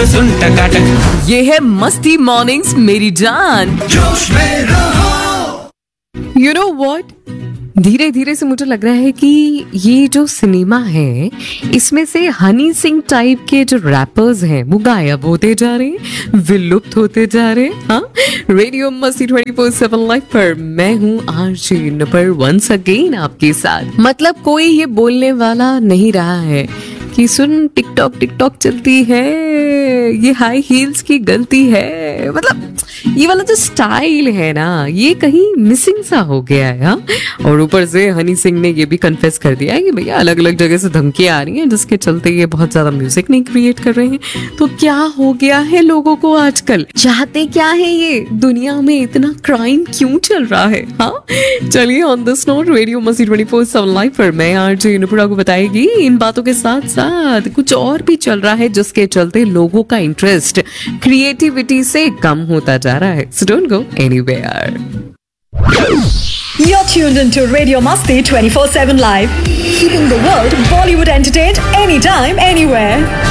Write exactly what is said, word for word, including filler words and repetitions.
तो सुन टकाटक। ये है मस्ती मॉर्निंग्स मेरी जान। जोश में रहो। यू नो व्हाट, धीरे धीरे से मुझे लग रहा है कि ये जो सिनेमा है इसमें से हनी सिंह टाइप के जो रैपर्स हैं वो गायब होते जा रहे हैं, विलुप्त होते जा रहे हैं। हाँ, रेडियो मस्ती ट्वेंटी फोर सेवन लाइव पर मैं हूँ आरजे नंबर वंस अगेन आपके साथ। मतलब कोई ये बोलने वाला नहीं रहा है कि सुन टिकटॉक टिकटॉक चलती है, ये हाई हील्स की गलती है। मतलब ये वाला जो स्टाइल है ना ये कहीं मिसिंग सा हो गया है। हाँ? और ऊपर से हनी सिंह ने ये भी कन्फेस कर दिया है कि भैया अलग अलग जगह से धमकियां आ रही हैं जिसके चलते ये बहुत ज्यादा म्यूजिक नहीं क्रिएट कर रहे हैं। तो क्या हो गया है लोगों को आजकल, चाहते क्या है ये, दुनिया में इतना क्राइम क्यों चल रहा है। हाँ, चलिए ऑन दिस नोट रेडियो मस्ती ट्वेंटी फोर सेवन लाइव पर मैं आरजे नुपुरा को बताएगी इन बातों के साथ साथ कुछ और भी चल रहा है जिसके चलते लोगों का इंटरेस्ट क्रिएटिविटी से कम होता जा रहा है। So don't go anywhere. You're tuned into Radio Masti twenty four seven Live, keeping the world Bollywood entertained anytime, anywhere.